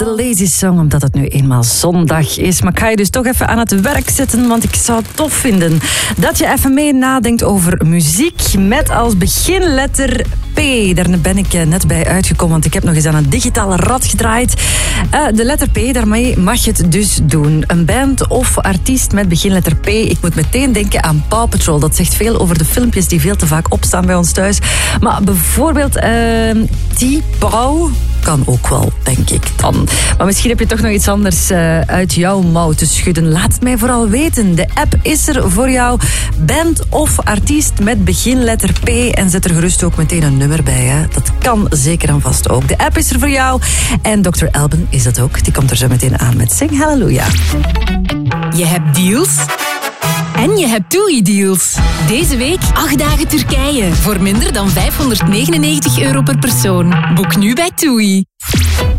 de Lazy Song, omdat het nu eenmaal zondag is. Maar ik ga je dus toch even aan het werk zetten, want ik zou het tof vinden dat je even mee nadenkt over muziek met als beginletter P. Daar ben ik net bij uitgekomen, want ik heb nog eens aan een digitale rad gedraaid. De letter P, daarmee mag je het dus doen. Een band of artiest met beginletter P. Ik moet meteen denken aan Paw Patrol. Dat zegt veel over de filmpjes die veel te vaak opstaan bij ons thuis. Maar bijvoorbeeld T-Paw kan ook wel, denk ik dan. Maar misschien heb je toch nog iets anders uit jouw mouw te schudden. Laat het mij vooral weten. De app is er voor jou. Band of artiest met beginletter P. En zet er gerust ook meteen een nummer bij. Hè. Dat kan zeker en vast ook. De app is er voor jou. En Dr. Alban is dat ook. Die komt er zo meteen aan met Sing Hallelujah. Je hebt deals. En je hebt TUI-deals. Deze week 8 dagen Turkije. Voor minder dan €599 per persoon. Boek nu bij TUI.